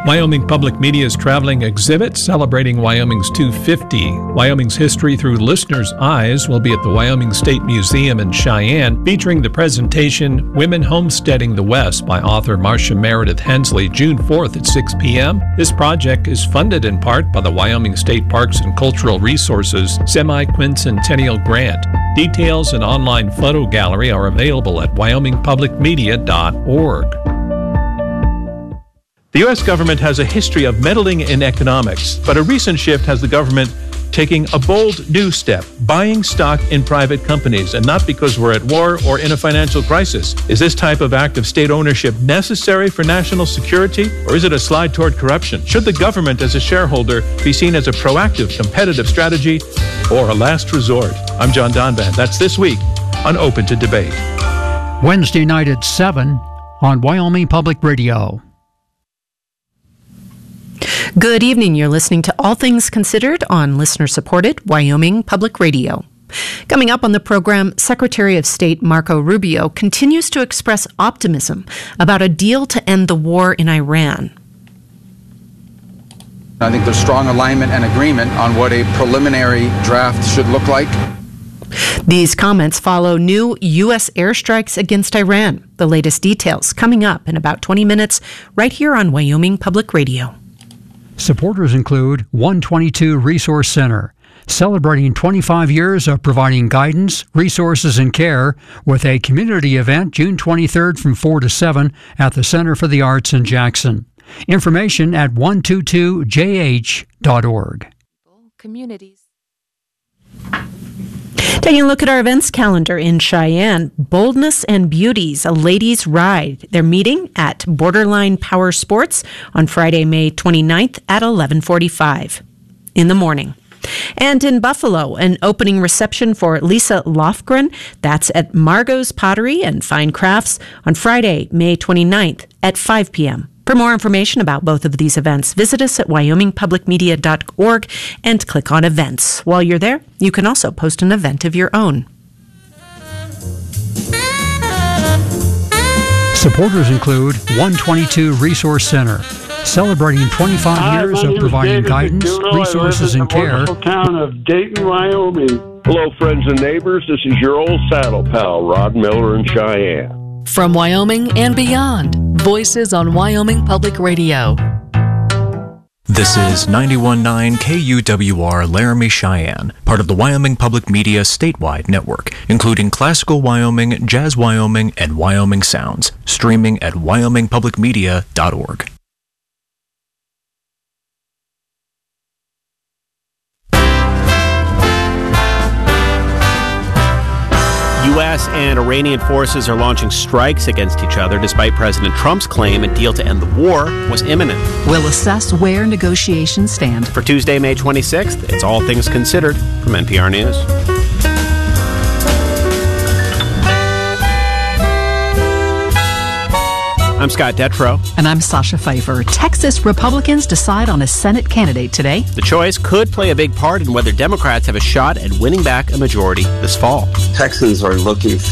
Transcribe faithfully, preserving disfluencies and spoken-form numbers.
Wyoming Public Media's traveling exhibit celebrating Wyoming's two fifty. Wyoming's history through listeners' eyes will be at the Wyoming State Museum in Cheyenne, featuring the presentation Women Homesteading the West by author Marcia Meredith Hensley, June fourth at six p.m. This project is funded in part by the Wyoming State Parks and Cultural Resources Semi-Quincentennial Grant. Details and online photo gallery are available at wyoming public media dot org. The U S government has a history of meddling in economics, but a recent shift has the government taking a bold new step, buying stock in private companies, and not because we're at war or in a financial crisis. Is this type of act of state ownership necessary for national security, or is it a slide toward corruption? Should the government as a shareholder be seen as a proactive, competitive strategy or a last resort? I'm John Donvan. That's This Week on Open to Debate. Wednesday night at seven on Wyoming Public Radio. Good evening. You're listening to All Things Considered on listener-supported Wyoming Public Radio. Coming up on the program, Secretary of State Marco Rubio continues to express optimism about a deal to end the war in Iran. I think there's strong alignment and agreement on what a preliminary draft should look like. These comments follow new U S airstrikes against Iran. The latest details coming up in about twenty minutes right here on Wyoming Public Radio. Supporters include one twenty-two Resource Center, celebrating twenty-five years of providing guidance, resources, and care with a community event June twenty-third from four to seven at the Center for the Arts in Jackson. Information at one twenty-two j h dot org. Communities. Taking a look at our events calendar in Cheyenne, Boldness and Beauties, a ladies' ride. They're meeting at Borderline Power Sports on Friday, May twenty-ninth at eleven forty-five in the morning. And in Buffalo, an opening reception for Lisa Lofgren. That's at Margot's Pottery and Fine Crafts on Friday, May twenty-ninth at five p.m. For more information about both of these events, visit us at wyoming public media dot org and click on Events. While you're there, you can also post an event of your own. Supporters include one twenty-two Resource Center, celebrating twenty-five Hi, years my of name providing is David guidance, McDougall. resources, I live in and the care. wonderful town of Dayton, Wyoming. Hello, friends and neighbors. This is your old saddle pal, Rod Miller in Cheyenne. From Wyoming and beyond, Voices on Wyoming Public Radio. This is ninety-one point nine K U W R Laramie, Cheyenne, part of the Wyoming Public Media statewide network, including Classical Wyoming, Jazz Wyoming, and Wyoming Sounds, streaming at wyoming public media dot org. U S and Iranian forces are launching strikes against each other despite President Trump's claim a deal to end the war was imminent. We'll assess where negotiations stand. For Tuesday, May twenty-sixth, it's All Things Considered from N P R News. I'm Scott Detrow. And I'm Sasha Pfeiffer. Texas Republicans decide on a Senate candidate today. The choice could play a big part in whether Democrats have a shot at winning back a majority this fall. Texans are looking